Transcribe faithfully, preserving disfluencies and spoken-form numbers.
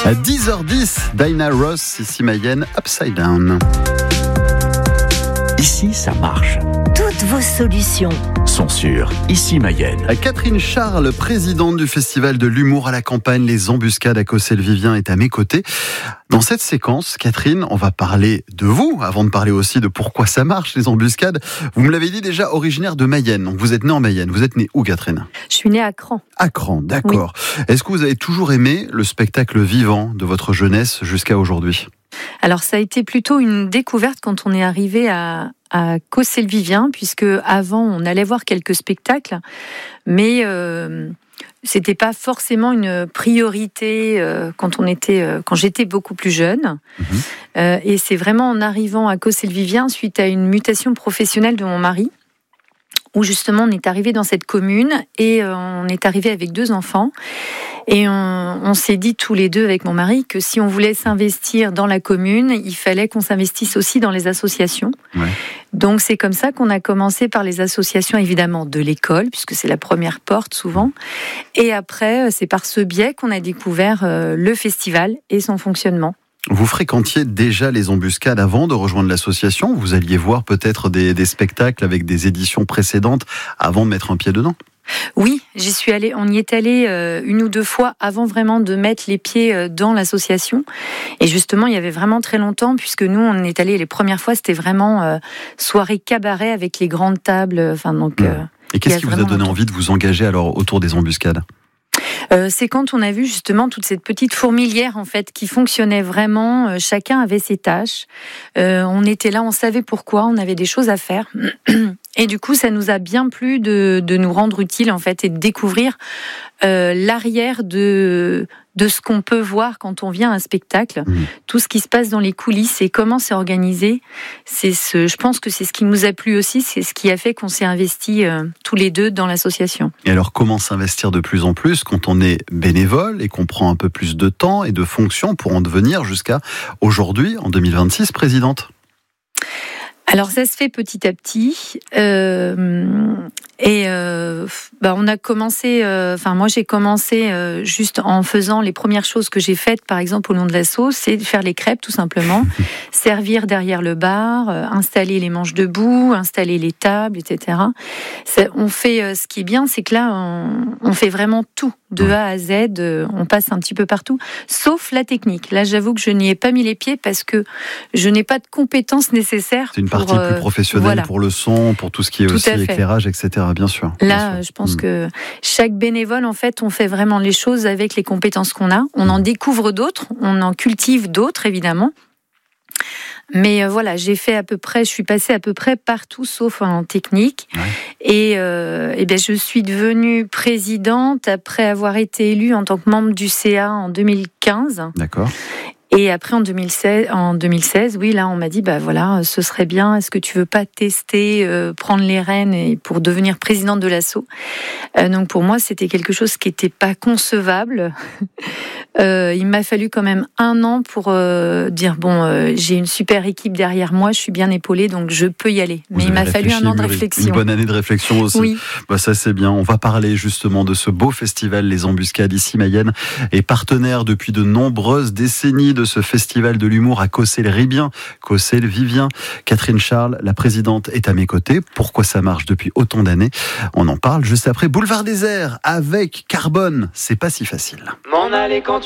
À dix heures dix, Dinah Ross, ici Mayenne, Upside Down. Ici, ça marche. Toutes vos solutions sont sur Ici Mayenne. Catherine Charles, présidente du Festival de l'humour à la campagne Les Embuscades à Cossé-le-Vivien, est à mes côtés. Dans cette séquence, Catherine, on va parler de vous, avant de parler aussi de pourquoi ça marche, les embuscades. Vous me l'avez dit déjà, originaire de Mayenne. Donc vous êtes née en Mayenne. Vous êtes née où, Catherine ? Je suis née à Cran. À Cran, d'accord. Oui. Est-ce que vous avez toujours aimé le spectacle vivant de votre jeunesse jusqu'à aujourd'hui ? Alors ça a été plutôt une découverte quand on est arrivé à, à Cossé-le-Vivien, puisque avant on allait voir quelques spectacles, mais euh, c'était pas forcément une priorité euh, quand on était, euh, quand j'étais beaucoup plus jeune. Mmh. Euh, et c'est vraiment en arrivant à Cossé-le-Vivien suite à une mutation professionnelle de mon mari, où justement on est arrivé dans cette commune et euh, on est arrivé avec deux enfants. Et on, on s'est dit tous les deux avec mon mari que si on voulait s'investir dans la commune, il fallait qu'on s'investisse aussi dans les associations. Ouais. Donc c'est comme ça qu'on a commencé par les associations évidemment de l'école, puisque c'est la première porte souvent. Et après, c'est par ce biais qu'on a découvert euh, le festival et son fonctionnement. Vous fréquentiez déjà les embuscades avant de rejoindre l'association ? Vous alliez voir peut-être des, des spectacles avec des éditions précédentes avant de mettre un pied dedans ? Oui, j'y suis allée. On y est allé euh, une ou deux fois avant vraiment de mettre les pieds euh, dans l'association. Et justement, il y avait vraiment très longtemps, puisque nous, on est allé les premières fois, c'était vraiment euh, soirée cabaret avec les grandes tables. Enfin donc. Euh, Et qu'est-ce qui vous a donné longtemps. envie de vous engager alors autour des embuscades ? Euh, c'est quand on a vu justement toute cette petite fourmilière en fait qui fonctionnait vraiment. Euh, chacun avait ses tâches. Euh, on était là, on savait pourquoi, on avait des choses à faire. Et du coup, ça nous a bien plu de, de nous rendre utiles en fait et de découvrir euh, l'arrière de de ce qu'on peut voir quand on vient à un spectacle, mmh. tout ce qui se passe dans les coulisses et comment c'est organisé. C'est ce, je pense que c'est ce qui nous a plu aussi, c'est ce qui a fait qu'on s'est investis euh, tous les deux dans l'association. Et alors, comment s'investir de plus en plus quand on est bénévole et qu'on prend un peu plus de temps et de fonctions pour en devenir jusqu'à aujourd'hui, en deux mille vingt-six, présidente ? Alors ça se fait petit à petit euh, et euh, bah on a commencé, enfin euh, moi j'ai commencé euh, juste en faisant les premières choses que j'ai faites par exemple au nom de l'asso, c'est de faire les crêpes tout simplement, servir derrière le bar, euh, installer les manches debout, installer les tables, et cetera. Ça, on fait euh, ce qui est bien, c'est que là on, on fait vraiment tout de A à Z, euh, on passe un petit peu partout, sauf la technique. Là j'avoue que je n'y ai pas mis les pieds parce que je n'ai pas de compétences nécessaires. C'est une partie Pour, euh, plus professionnelle voilà. pour le son, pour tout ce qui est tout aussi éclairage, et cetera. Bien sûr. Là, bien sûr. je pense mmh. que chaque bénévole, en fait, on fait vraiment les choses avec les compétences qu'on a. On mmh. en découvre d'autres, on en cultive d'autres, évidemment. Mais euh, voilà, j'ai fait à peu près, je suis passée à peu près partout, sauf en technique. Ouais. Et, euh, et bien, je suis devenue présidente après avoir été élue en tant que membre du C A en deux mille quinze. D'accord. Et après, en deux mille seize, en deux mille seize, oui, là, on m'a dit, bah voilà, ce serait bien. Est-ce que tu veux pas tester, euh, prendre les rênes et pour devenir présidente de l'asso ? euh, Donc pour moi, c'était quelque chose qui n'était pas concevable. euh, il m'a fallu quand même un an pour euh, dire bon, euh, j'ai une super équipe derrière moi, je suis bien épaulée, donc je peux y aller. Vous Mais il m'a fallu un an de réflexion. Une bonne année de réflexion aussi. Oui. Bah ça c'est bien. On va parler justement de ce beau festival Les Embuscades ici Mayenne et partenaire depuis de nombreuses décennies de ce festival de l'humour à Cossé-le-Vivien, Cossé-le-Vivien. Catherine Charles, la présidente, est à mes côtés. Pourquoi ça marche depuis autant d'années ? On en parle juste après Boulevard Désert avec Carbone. C'est pas si facile. M'en aller quand